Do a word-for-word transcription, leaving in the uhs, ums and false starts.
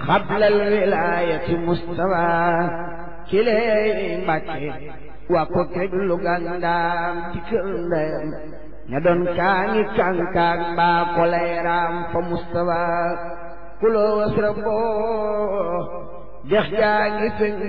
xablal wilaayati mustawa kiley Mbàkke waa ko keg lu gandaam dikkal ndeyam ña doon kaangi kankaak mbaa ko leeraam fa mustawa kuloo wasra boo dex gaa ngi feñ